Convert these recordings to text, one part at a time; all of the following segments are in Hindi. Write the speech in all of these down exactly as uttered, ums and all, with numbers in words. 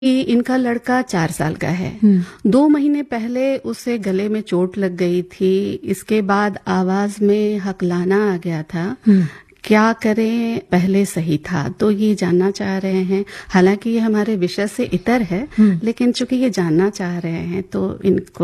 कि इनका लड़का चार साल का है। दो महीने पहले उसे गले में चोट लग गई थी। इसके बाद आवाज में हकलाना आ गया था। क्या करें, पहले सही था। तो ये जानना चाह रहे हैं, हालांकि ये हमारे विषय से इतर है, लेकिन चूंकि ये जानना चाह रहे हैं तो इनको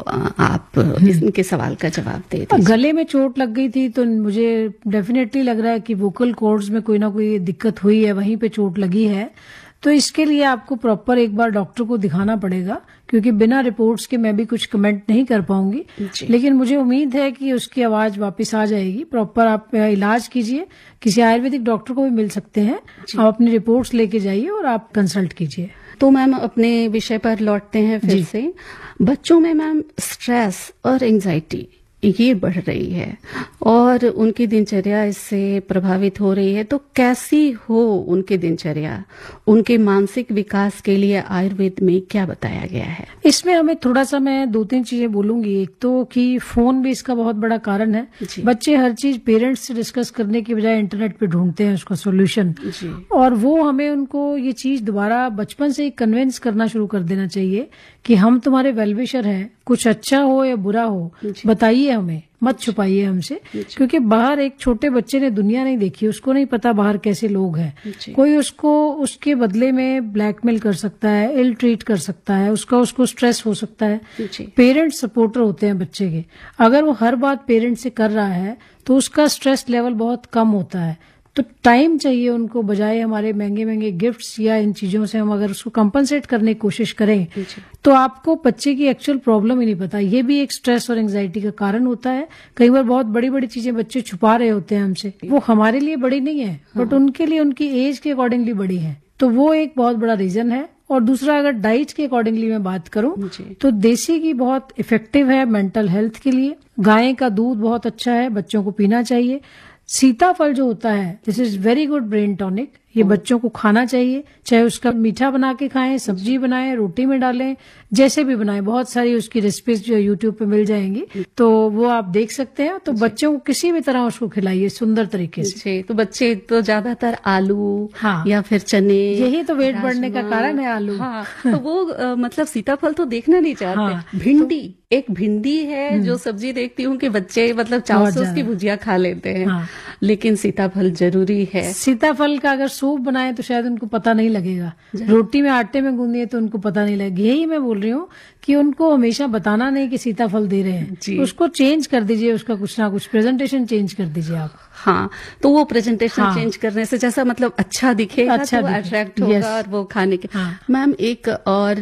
आप इनके सवाल का जवाब दे दीजिए। गले में चोट लग गई थी तो मुझे डेफिनेटली लग रहा है कि वोकल कॉर्ड्स में कोई ना कोई दिक्कत हुई है, वहीं पे चोट लगी है। तो इसके लिए आपको प्रॉपर एक बार डॉक्टर को दिखाना पड़ेगा, क्योंकि बिना रिपोर्ट्स के मैं भी कुछ कमेंट नहीं कर पाऊंगी। लेकिन मुझे उम्मीद है कि उसकी आवाज वापस आ जाएगी। प्रॉपर आप इलाज कीजिए, किसी आयुर्वेदिक डॉक्टर को भी मिल सकते हैं। आप अपनी रिपोर्ट्स लेके जाइए और आप कंसल्ट कीजिए। तो मैम अपने विषय पर लौटते हैं फिर से। बच्चों में मैम स्ट्रेस और एंजाइटी ये बढ़ रही है और उनकी दिनचर्या इससे प्रभावित हो रही है। तो कैसी हो उनकी दिनचर्या, उनके मानसिक विकास के लिए आयुर्वेद में क्या बताया गया है? इसमें हमें थोड़ा सा मैं दो तीन चीजें बोलूंगी। एक तो कि फोन भी इसका बहुत बड़ा कारण है। बच्चे हर चीज पेरेंट्स से डिस्कस करने की बजाय इंटरनेट पे ढूंढते हैं उसका सोल्यूशन, और वो हमें उनको ये चीज दोबारा बचपन से ही कन्विंस करना शुरू कर देना चाहिए कि हम तुम्हारे वेलविशर हैं। कुछ अच्छा हो या बुरा हो बताइए हमें, मत छुपाइए हमसे, क्योंकि बाहर एक छोटे बच्चे ने दुनिया नहीं देखी, उसको नहीं पता बाहर कैसे लोग हैं। कोई उसको उसके बदले में ब्लैकमेल कर सकता है, इल ट्रीट कर सकता है, उसका उसको स्ट्रेस हो सकता है। पेरेंट्स सपोर्टर होते हैं बच्चे के। अगर वो हर बात पेरेंट से कर रहा है तो उसका स्ट्रेस लेवल बहुत कम होता है। तो टाइम चाहिए उनको, बजाय हमारे महंगे महंगे गिफ्ट्स या इन चीजों से हम अगर उसको कंपनसेट करने की कोशिश करें तो आपको बच्चे की एक्चुअल प्रॉब्लम ही नहीं पता। ये भी एक स्ट्रेस और एंजाइटी का कारण होता है। कई बार बहुत बड़ी बड़ी चीजें बच्चे छुपा रहे होते हैं हमसे, वो हमारे लिए बड़ी नहीं है बट उनके लिए उनकी एज के अकॉर्डिंगली बड़ी है। तो वो एक बहुत बड़ा रीजन है। और दूसरा, अगर डाइट के अकॉर्डिंगली मैं बात करूं तो देसी की बहुत इफेक्टिव है मेंटल हेल्थ के लिए। गाय का दूध बहुत अच्छा है, बच्चों को पीना चाहिए। सीताफल जो होता है, this is very good brain tonic. ये बच्चों को खाना चाहिए, चाहे उसका मीठा बना के खाएं, सब्जी बनाएं, रोटी में डालें, जैसे भी बनाएं। बहुत सारी उसकी रेसिपीज जो यूट्यूब पे मिल जाएंगी, तो वो आप देख सकते हैं। तो बच्चों को किसी भी तरह उसको खिलाइए सुंदर तरीके से। तो बच्चे तो ज्यादातर आलू हाँ, या फिर चने, यही तो वेट बढ़ने का कारण है, आलू। हाँ, तो वो आ, मतलब सीताफल तो देखना नहीं चाहते। हाँ, भिंडी तो, एक भिंडी है जो सब्जी देखती हूँ कि बच्चे मतलब चाव से उसकी भुजिया खा लेते हैं। हाँ, लेकिन सीताफल जरूरी है। सीताफल का अगर सूप बनाए तो शायद उनको पता नहीं लगेगा, रोटी में आटे में गूंदिए तो उनको पता नहीं लगेगा। यही मैं बोल रही हूँ कि उनको हमेशा बताना नहीं कि सीताफल दे रहे हैं, उसको चेंज कर दीजिए, उसका कुछ ना कुछ प्रेजेंटेशन चेंज कर दीजिए आप। हाँ, तो वो प्रेजेंटेशन हाँ, चेंज करने से जैसा मतलब अच्छा दिखेगा, अच्छा तो अट्रैक्ट होगा और वो खाने के। हाँ, मैम एक और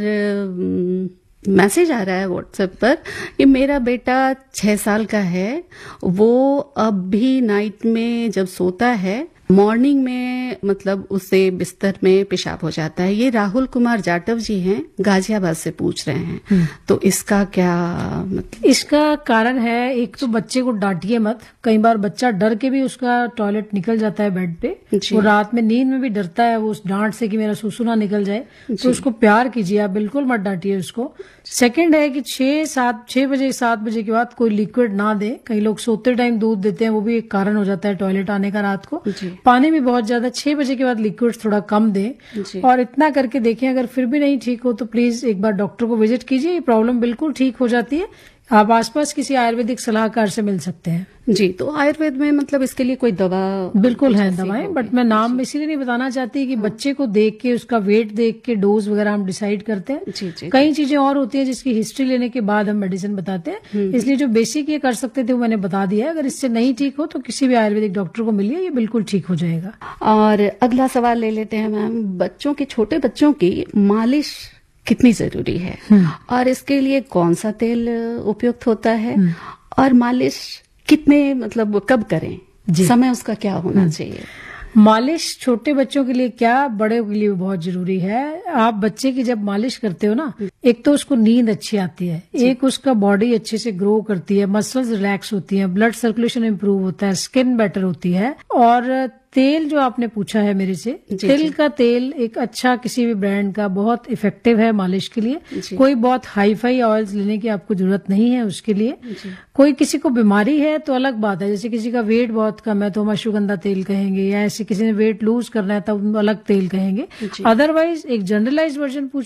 मैसेज आ रहा है व्हाट्सएप पर कि मेरा बेटा छह साल का है, वो अब भी नाइट में जब सोता है मॉर्निंग में मतलब उससे बिस्तर में पेशाब हो जाता है। ये राहुल कुमार जाटव जी हैं, गाजियाबाद से पूछ रहे हैं। तो इसका क्या मतलब? इसका कारण है, एक तो बच्चे को डांटिए मत। कई बार बच्चा डर के भी उसका टॉयलेट निकल जाता है बेड पे, वो रात में नींद में भी डरता है वो उस डांट से कि मेरा सुसु ना निकल जाए। तो उसको प्यार कीजिए, आप बिल्कुल मत डांटिए उसको। सेकंड है कि छह सात छह बजे सात बजे के बाद कोई लिक्विड ना दे। कई लोग सोते टाइम दूध देते हैं, वो भी एक कारण हो जाता है टॉयलेट आने का रात को। पानी भी बहुत ज्यादा, छह बजे के बाद लिक्विड्स थोड़ा कम दें। और इतना करके देखें, अगर फिर भी नहीं ठीक हो तो प्लीज एक बार डॉक्टर को विजिट कीजिए। ये प्रॉब्लम बिल्कुल ठीक हो जाती है। आप आसपास किसी आयुर्वेदिक सलाहकार से मिल सकते हैं। जी, तो आयुर्वेद में मतलब इसके लिए कोई दवा? बिल्कुल है दवाएं, बट मैं नाम इसीलिए नहीं बताना चाहती कि बच्चे को देख के, उसका वेट देख के डोज वगैरह हम डिसाइड करते हैं। जी, जी, कई चीजें और होती हैं जिसकी हिस्ट्री लेने के बाद हम मेडिसिन बताते हैं। इसलिए जो बेसिक ये कर सकते थे वो मैंने बता दिया। अगर इससे नहीं ठीक हो तो किसी भी आयुर्वेदिक डॉक्टर को मिलिए, ये बिल्कुल ठीक हो जाएगा। और अगला सवाल ले लेते हैं मैम, बच्चों की, छोटे बच्चों की मालिश कितनी जरूरी है और इसके लिए कौन सा तेल उपयुक्त होता है और मालिश कितने मतलब कब करें, समय उसका क्या होना चाहिए? मालिश छोटे बच्चों के लिए क्या, बड़े के लिए भी बहुत जरूरी है। आप बच्चे की जब मालिश करते हो ना, एक तो उसको नींद अच्छी आती है, एक उसका बॉडी अच्छे से ग्रो करती है, मसल्स रिलैक्स होती हैं, ब्लड सर्कुलेशन इंप्रूव होता है, स्किन बेटर होती है। और तेल जो आपने पूछा है मेरे से, तिल का तेल एक अच्छा किसी भी ब्रांड का बहुत इफेक्टिव है मालिश के लिए। कोई बहुत हाई फाई ऑयल्स लेने की आपको जरूरत नहीं है उसके लिए। कोई किसी को बीमारी है तो अलग बात है, जैसे किसी का वेट बहुत कम है तो हम अश्वगंधा तेल कहेंगे, या ऐसे किसी ने वेट लूज करना है तो अलग तेल कहेंगे। अदरवाइज एक जनरलाइज वर्जन